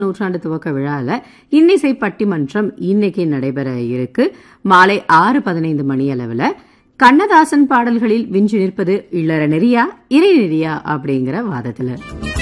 நூற்றாண்டு துவக்க விழால இன்னிசை பட்டிமன்றம் இன்னைக்கு நடைபெற இருக்கு. மாலை 6:15 மணி அளவுல கண்ணதாசன் பாடல்களில் விஞ்சி நிற்பது இளர நெறியா இறை நெறியா அப்படிங்கிற வாதத்துல